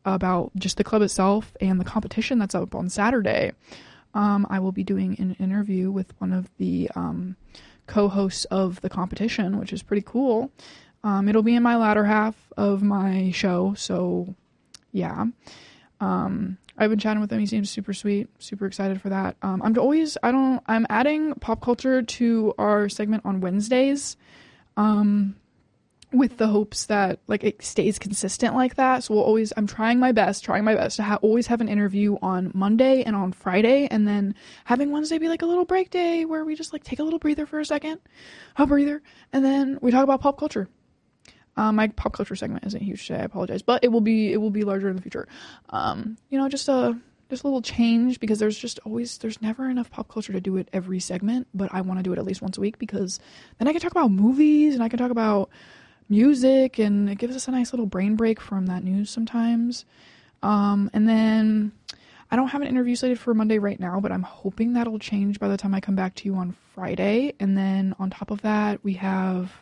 about just the club itself and the competition that's up on Saturday. I will be doing an interview with one of the co-hosts of the competition, which is pretty cool. It'll be in my latter half of my show, so yeah. I've been chatting with him. He seems super sweet, super excited for that. I'm adding pop culture to our segment on Wednesdays, with the hopes that like it stays consistent like that. So I'm trying my best to always have an interview on Monday and on Friday, and then having Wednesday be like a little break day where we just like take a little breather for a second, and then we talk about pop culture. My pop culture segment isn't huge today, I apologize, but it will be larger in the future. Just a little change, because there's never enough pop culture to do it every segment, but I want to do it at least once a week, because then I can talk about movies and I can talk about music, and it gives us a nice little brain break from that news sometimes. And then I don't have an interview slated for Monday right now, but I'm hoping that'll change by the time I come back to you on Friday. And then on top of that, we have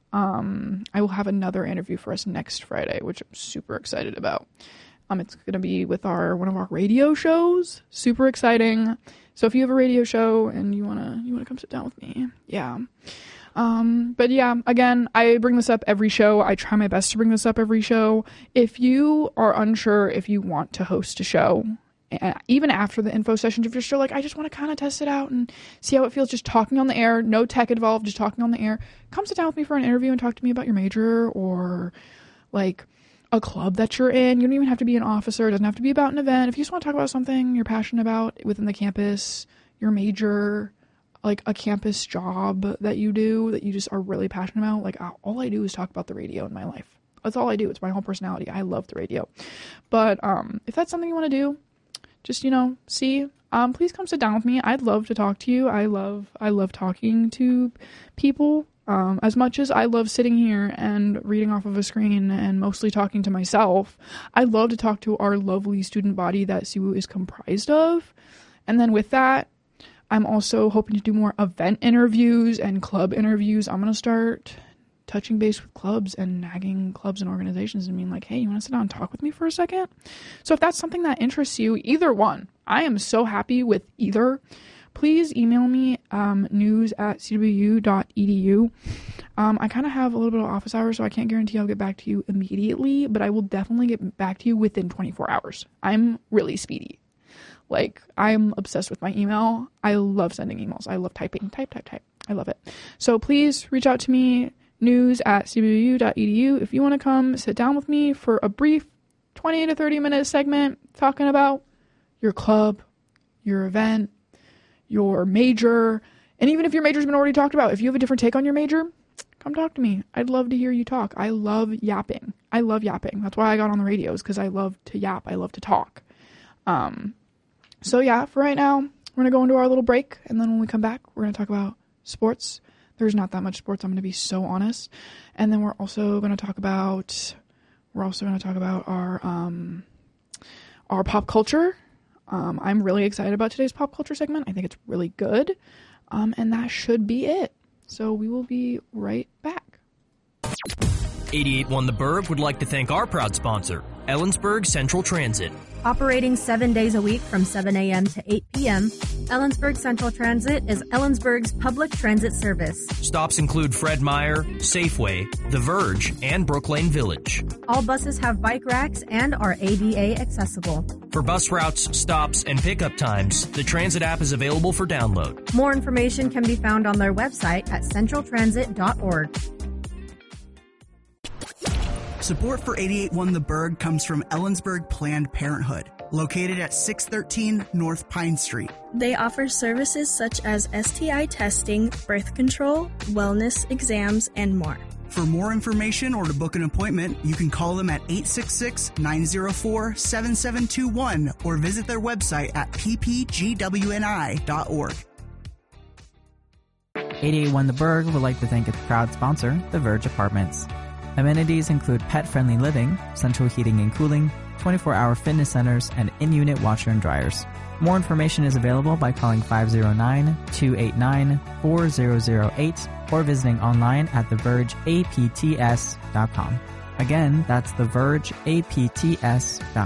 I will have another interview for us next Friday, which I'm super excited about. It's going to be with one of our radio shows. Super exciting. So if you have a radio show and you want to come sit down with me, yeah. But yeah, again, I bring this up every show. I try my best to bring this up every show. If you are unsure if you want to host a show, even after the info sessions, if you're still like, I just want to kind of test it out and see how it feels, just talking on the air, no tech involved, just talking on the air, come sit down with me for an interview and talk to me about your major or like a club that you're in. You don't even have to be an officer. It doesn't have to be about an event. If you just want to talk about something you're passionate about within the campus, your major, like a campus job that you do that you just are really passionate about, like all I do is talk about the radio in my life. That's all I do. It's my whole personality. I love the radio. But if that's something you want to do, just, please come sit down with me. I'd love to talk to you. I love talking to people. As much as I love sitting here and reading off of a screen and mostly talking to myself, I love to talk to our lovely student body that CWU is comprised of. And then with that, I'm also hoping to do more event interviews and club interviews. I'm going to start touching base with clubs and nagging clubs and organizations and being like, hey, you want to sit down and talk with me for a second? So if that's something that interests you, either one, I am so happy with either. Please email me, news@cwu.edu. I kind of have a little bit of office hours, so I can't guarantee I'll get back to you immediately, but I will definitely get back to you within 24 hours. I'm really speedy. Like, I'm obsessed with my email. I love sending emails. I love typing. Type. I love it. So please reach out to me, news@cwu.edu, if you want to come sit down with me for a brief 20 to 30 minute segment talking about your club, your event, your major, and even if your major's been already talked about, if you have a different take on your major, come talk to me. I'd love to hear you talk. I love yapping. That's why I got on the radio, is because I love to yap. I love to talk. So yeah, for right now, we're going to go into our little break, and then when we come back, we're going to talk about sports. There's not that much sports, I'm going to be so honest. And then we're also going to talk about our pop culture. I'm really excited about today's pop culture segment. I think it's really good. And that should be it. So we will be right back. 88.1 The Burgh would like to thank our proud sponsor, Ellensburg Central Transit. Operating 7 days a week from 7 a.m. to 8 p.m., Ellensburg Central Transit is Ellensburg's public transit service. Stops include Fred Meyer, Safeway, The Verge, and Brooklane Village. All buses have bike racks and are ADA accessible. For bus routes, stops, and pickup times, the transit app is available for download. More information can be found on their website at centraltransit.org. Support for 88.1 The Burgh comes from Ellensburg Planned Parenthood, located at 613 North Pine Street. They offer services such as STI testing, birth control, wellness exams, and more. For more information or to book an appointment, you can call them at 866-904-7721 or visit their website at ppgwni.org. 88.1 The Burgh would like to thank its proud sponsor, The Verge Apartments. Amenities include pet-friendly living, central heating and cooling, 24-hour fitness centers, and in-unit washer and dryers. More information is available by calling 509-289-4008 or visiting online at thevergeapts.com. Again, that's thevergeapts.com.